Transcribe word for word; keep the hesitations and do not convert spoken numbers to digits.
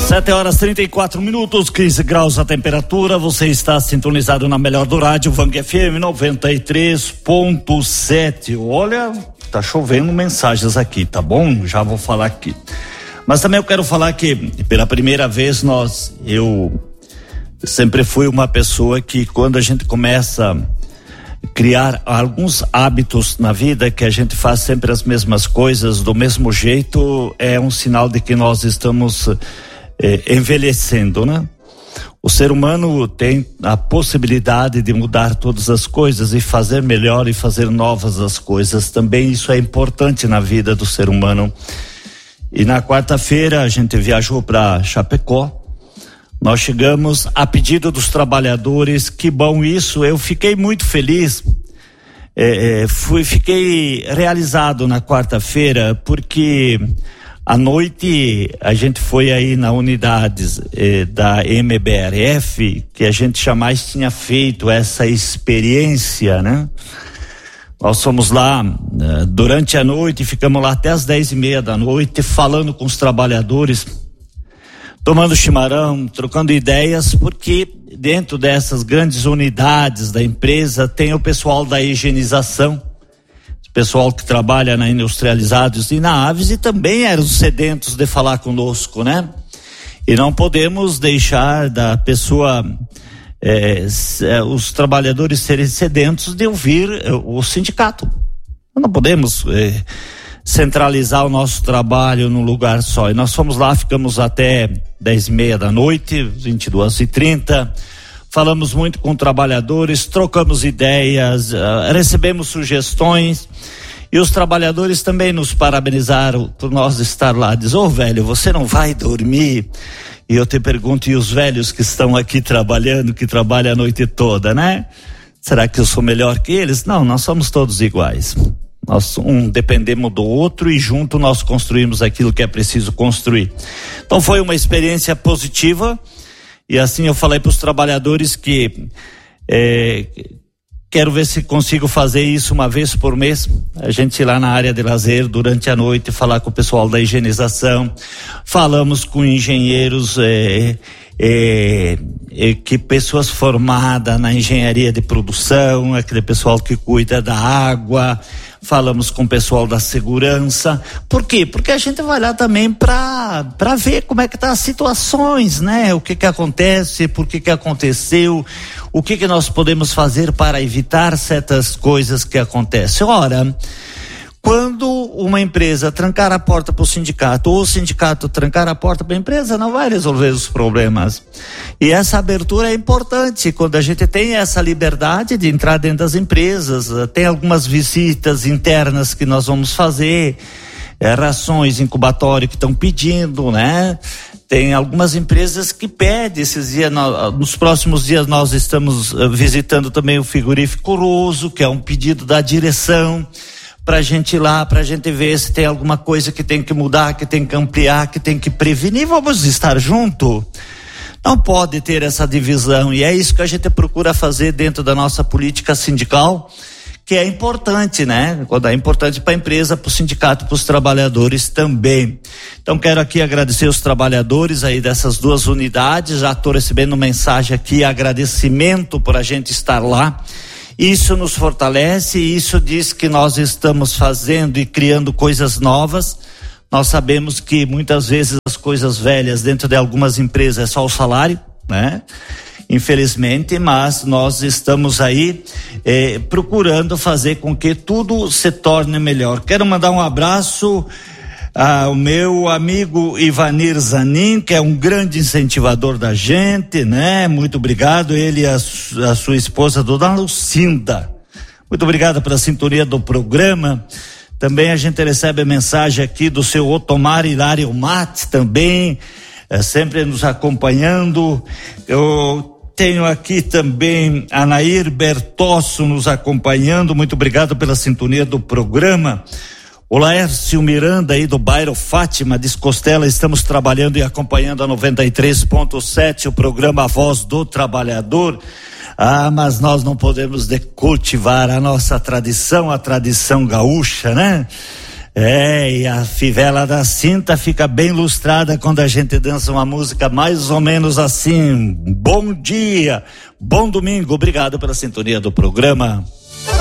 sete horas e trinta e quatro minutos, quinze graus a temperatura. Você está sintonizado na melhor do rádio, Vang F M noventa e três ponto sete. Olha, tá chovendo mensagens aqui, tá bom? Já vou falar aqui. Mas também eu quero falar que pela primeira vez nós, eu sempre fui uma pessoa que quando a gente começa a criar alguns hábitos na vida, que a gente faz sempre as mesmas coisas do mesmo jeito, é um sinal de que nós estamos eh, envelhecendo, né? O ser humano tem a possibilidade de mudar todas as coisas e fazer melhor e fazer novas as coisas. Também isso é importante na vida do ser humano. E na quarta-feira a gente viajou para Chapecó. Nós chegamos a pedido dos trabalhadores. Que bom isso, eu fiquei muito feliz. É, é, fui, fiquei realizado na quarta-feira porque à noite a gente foi aí na unidade eh, da M B R F, que a gente jamais tinha feito essa experiência, né? Nós fomos lá uh, durante a noite, ficamos lá até as dez e meia da noite, falando com os trabalhadores, tomando chimarrão, trocando ideias, porque dentro dessas grandes unidades da empresa tem o pessoal da higienização, o pessoal que trabalha na Industrializados e na Aves, e também eram sedentos de falar conosco, né? E não podemos deixar da pessoa... É, os trabalhadores serem sedentos de ouvir o sindicato. Não podemos é, centralizar o nosso trabalho num lugar só. E nós fomos lá, ficamos até dez e meia da noite, vinte e duas e trinta. Falamos muito com trabalhadores, trocamos ideias, uh, recebemos sugestões. E os trabalhadores também nos parabenizaram por nós estar lá. Diz, ô velho, você não vai dormir? E eu te pergunto, e os velhos que estão aqui trabalhando, que trabalham a noite toda, né? Será que eu sou melhor que eles? Não, nós somos todos iguais. Nós um dependemos do outro e junto nós construímos aquilo que é preciso construir. Então foi uma experiência positiva e assim eu falei para os trabalhadores que é, quero ver se consigo fazer isso uma vez por mês, a gente ir lá na área de lazer durante a noite, falar com o pessoal da higienização, falamos com engenheiros, é, é, é, que pessoas formadas na engenharia de produção, aquele pessoal que cuida da água, falamos com o pessoal da segurança. Por quê? Porque a gente vai lá também para para ver como é que tá as situações, né? O que que acontece, por que que aconteceu, o que que nós podemos fazer para evitar certas coisas que acontecem. Ora, quando uma empresa trancar a porta para o sindicato ou o sindicato trancar a porta para a empresa, não vai resolver os problemas. E essa abertura é importante quando a gente tem essa liberdade de entrar dentro das empresas. Tem algumas visitas internas que nós vamos fazer, é, rações, incubatório que estão pedindo, né? Tem algumas empresas que pedem esses dias, nos próximos dias nós estamos visitando também o frigorífico Roso, que é um pedido da direção, pra gente ir lá, pra gente ver se tem alguma coisa que tem que mudar, que tem que ampliar, que tem que prevenir. Vamos estar junto. Não pode ter essa divisão e é isso que a gente procura fazer dentro da nossa política sindical, que é importante, né? Quando é importante para a empresa, para o sindicato, para os trabalhadores também. Então quero aqui agradecer os trabalhadores aí dessas duas unidades, já estou recebendo mensagem aqui, agradecimento por a gente estar lá. Isso nos fortalece, isso diz que nós estamos fazendo e criando coisas novas. Nós sabemos que muitas vezes as coisas velhas dentro de algumas empresas é só o salário, né? Infelizmente, mas nós estamos aí eh, procurando fazer com que tudo se torne melhor. Quero mandar um abraço ao meu amigo Ivanir Zanin, que é um grande incentivador da gente, né? Muito obrigado, ele e a, a sua esposa, Dona Lucinda. Muito obrigado pela sintonia do programa. Também a gente recebe a mensagem aqui do seu Otomar Hilário Mate também, é, sempre nos acompanhando. Eu tenho aqui também a Nair Bertosso nos acompanhando, muito obrigado pela sintonia do programa. O Laércio Miranda aí do bairro Fátima, diz Costela, estamos trabalhando e acompanhando a noventa e três ponto sete, o programa A Voz do Trabalhador. Ah, mas nós não podemos cultivar a nossa tradição, a tradição gaúcha, né? É, e a fivela da cinta fica bem lustrada quando a gente dança uma música mais ou menos assim. Bom dia, bom domingo, obrigado pela sintonia do programa.